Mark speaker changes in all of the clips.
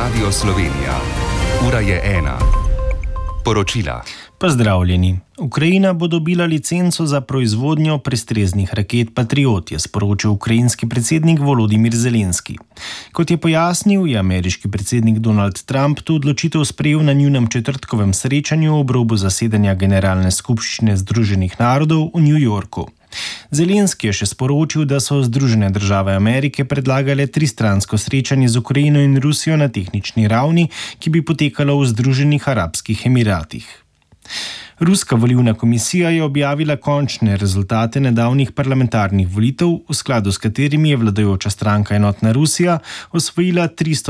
Speaker 1: Radio Slovenija. Ura je 1. Poročila.
Speaker 2: Pozdravljeni. Ukrajina bo dobila licenco za proizvodnjo prestreznih raket Patriot, je sporočil ukrajinski predsednik Volodimir Zelenski. Kot je pojasnil, je ameriški predsednik Donald Trump to odločitev sprejel na njunem četrtkovem srečanju ob robu zasedanja Generalne skupščine Združenih narodov v New Yorku. Zelenski je še sporočil, da so Združene države Amerike predlagale tristransko srečanje z Ukrajino in Rusijo na tehnični ravni, ki bi potekalo v Združenih arabskih emiratih. Ruska volilna komisija je objavila končne rezultate nedavnih parlamentarnih volitev, v skladu s katerimi je vladajoča stranka Enotna Rusija osvojila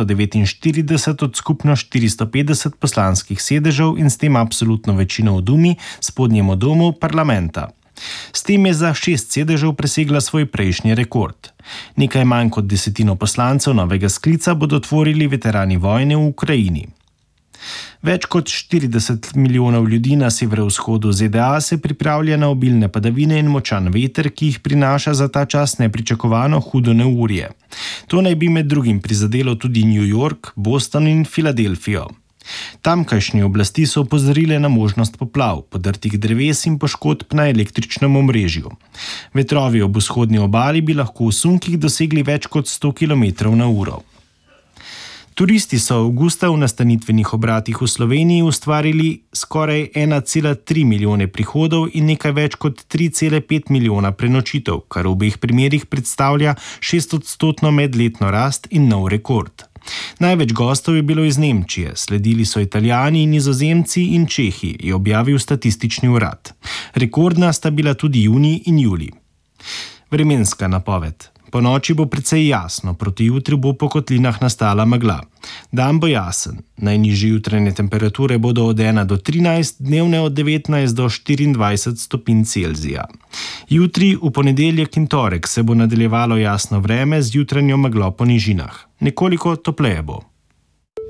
Speaker 2: 349 od skupno 450 poslanskih sedežev in s tem absolutno večino v Dumi, spodnjem domu parlamenta. S tem je za 6 sedežev presegla svoj prejšnji rekord. Nekaj manj kot desetino poslancev novega sklica bodo tvorili veterani vojne v Ukrajini. Več kot 40 milijonov ljudi na severovzhodu ZDA se pripravlja na obilne padavine in močan veter, ki jih prinaša za ta čas nepričakovano hudo neurje. To naj bi med drugim prizadelo tudi New York, Boston in Filadelfijo. Tamkajšnje oblasti so opozorile na možnost poplav, podrtih dreves in poškodb na električnem omrežju. Vetrovi ob vzhodni obali bi lahko v sunkih dosegli več kot 100 km/h. Turisti so avgusta v nastanitvenih obratih v Sloveniji ustvarili skoraj 1,3 milijone prihodov in nekaj več kot 3,5 milijona prenočitev, kar v obeh primerih predstavlja 6% medletno rast in nov rekord. Največ gostov je bilo iz Nemčije, sledili so Italijani, Nizozemci in Čehi, je objavil statistični urad. Rekordna sta bila tudi junij in julij. Vremenska napoved. Po noči bo precej jasno, proti jutri bo po kotlinah nastala megla. Dan bo jasen, najnižje jutranje temperature bodo od 1 do 13, dnevne od 19 do 24 stopinj Celzija. Jutri, v ponedeljek in torek, se bo nadaljevalo jasno vreme z jutranjo meglo po nižinah. Nekoliko topleje bo.